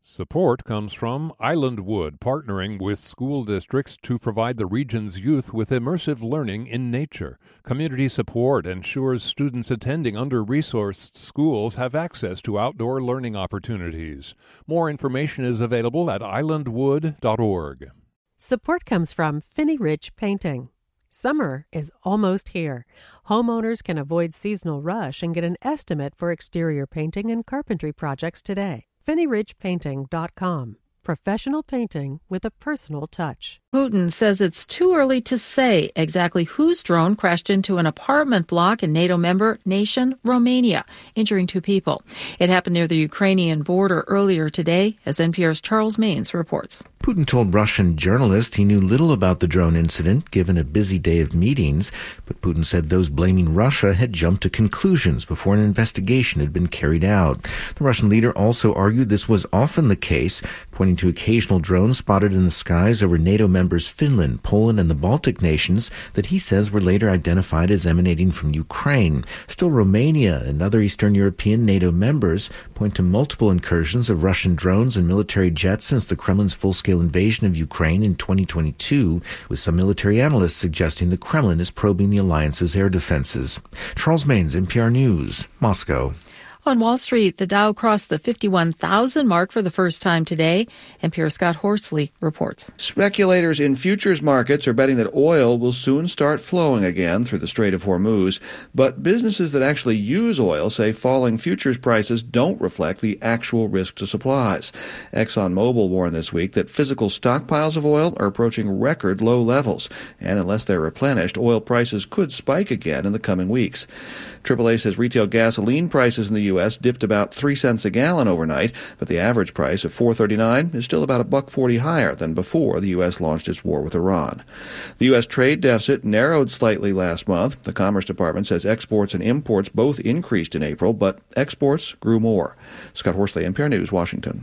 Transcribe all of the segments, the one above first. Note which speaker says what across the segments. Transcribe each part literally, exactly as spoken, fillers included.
Speaker 1: Support comes from Island Wood, partnering with school districts to provide the region's youth with immersive learning in nature. Community support ensures students attending under-resourced schools have access to outdoor learning opportunities. More information is available at island wood dot org.
Speaker 2: Support comes from Finney Ridge Painting. Summer is almost here. Homeowners can avoid seasonal rush and get an estimate for exterior painting and carpentry projects today. finney ridge painting dot com. Professional painting with a personal touch.
Speaker 3: Putin says it's too early to say exactly whose drone crashed into an apartment block in NATO member nation Romania, injuring two people. It happened near the Ukrainian border earlier today, as N P R's Charles Maines reports.
Speaker 4: Putin told Russian journalists he knew little about the drone incident, given a busy day of meetings, but Putin said those blaming Russia had jumped to conclusions before an investigation had been carried out. The Russian leader also argued this was often the case, pointing to occasional drones spotted in the skies over NATO members Finland, Poland, and the Baltic nations that he says were later identified as emanating from Ukraine. Still, Romania and other Eastern European NATO members point to multiple incursions of Russian drones and military jets since the Kremlin's full-scale invasion of Ukraine in twenty twenty-two, with some military analysts suggesting the Kremlin is probing the alliance's air defenses. Charles Maines, N P R News, Moscow.
Speaker 3: On Wall Street, the Dow crossed the fifty-one thousand mark for the first time today. N P R's Scott Horsley reports.
Speaker 5: Speculators in futures markets are betting that oil will soon start flowing again through the Strait of Hormuz. But businesses that actually use oil say falling futures prices don't reflect the actual risk to supplies. ExxonMobil warned this week that physical stockpiles of oil are approaching record low levels. And unless they're replenished, oil prices could spike again in the coming weeks. triple A says retail gasoline prices in the U S dipped about three cents a gallon overnight, but the average price of four thirty-nine is still about a buck forty higher than before the U S launched its war with Iran. The U S trade deficit narrowed slightly last month. The Commerce Department says exports and imports both increased in April, but exports grew more. Scott Horsley, N P R News, Washington.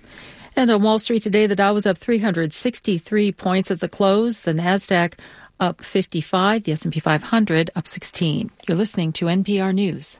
Speaker 3: And on Wall Street today, the Dow was up three hundred sixty-three points at the close. The Nasdaq up fifty-five, the S and P five hundred up sixteen. You're listening to N P R News.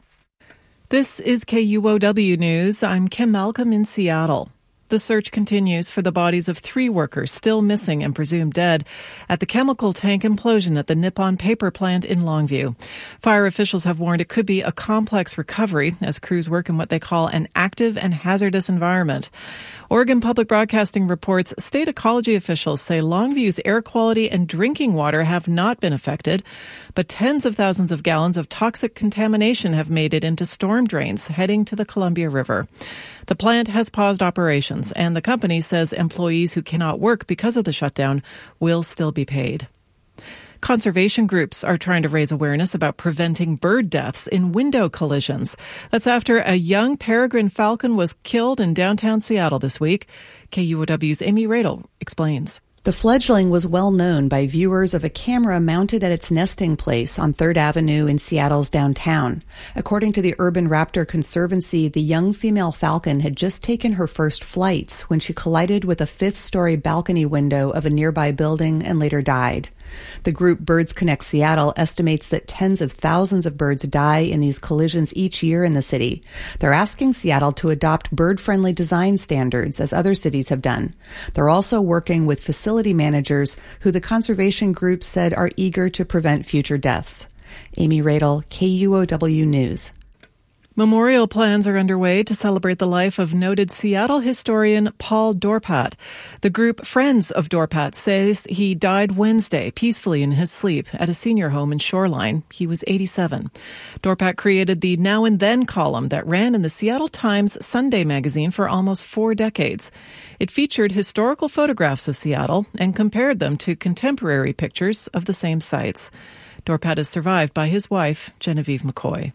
Speaker 6: This is K U O W News. I'm Kim Malcolm in Seattle. The search continues for the bodies of three workers still missing and presumed dead at the chemical tank implosion at the Nippon Paper plant in Longview. Fire officials have warned it could be a complex recovery as crews work in what they call an active and hazardous environment. Oregon Public Broadcasting reports state ecology officials say Longview's air quality and drinking water have not been affected, but tens of thousands of gallons of toxic contamination have made it into storm drains heading to the Columbia River. The plant has paused operations, and the company says employees who cannot work because of the shutdown will still be paid. Conservation groups are trying to raise awareness about preventing bird deaths in window collisions. That's after a young peregrine falcon was killed in downtown Seattle this week. K U O W's Amy Radel explains.
Speaker 7: The fledgling was well known by viewers of a camera mounted at its nesting place on third Avenue in Seattle's downtown. According to the Urban Raptor Conservancy, the young female falcon had just taken her first flights when she collided with a fifth-story balcony window of a nearby building and later died. The group Birds Connect Seattle estimates that tens of thousands of birds die in these collisions each year in the city. They're asking Seattle to adopt bird-friendly design standards, as other cities have done. They're also working with facility managers who the conservation group said are eager to prevent future deaths. Amy Radel, K U O W News.
Speaker 6: Memorial plans are underway to celebrate the life of noted Seattle historian Paul Dorpat. The group Friends of Dorpat says he died Wednesday peacefully in his sleep at a senior home in Shoreline. He was eighty-seven. Dorpat created the Now and Then column that ran in the Seattle Times Sunday magazine for almost four decades. It featured historical photographs of Seattle and compared them to contemporary pictures of the same sites. Dorpat is survived by his wife, Genevieve McCoy.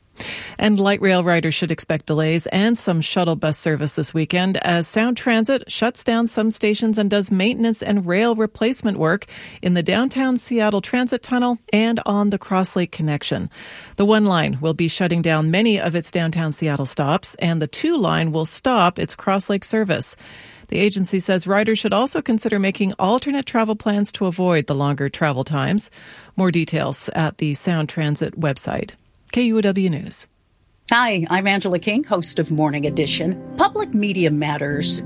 Speaker 6: And light rail riders should expect delays and some shuttle bus service this weekend as Sound Transit shuts down some stations and does maintenance and rail replacement work in the downtown Seattle Transit Tunnel and on the Cross Lake Connection. The One Line will be shutting down many of its downtown Seattle stops, and the Two Line will stop its Cross Lake service. The agency says riders should also consider making alternate travel plans to avoid the longer travel times. More details at the Sound Transit website. K U O W News.
Speaker 8: Hi, I'm Angela King, host of Morning Edition. Public Media Matters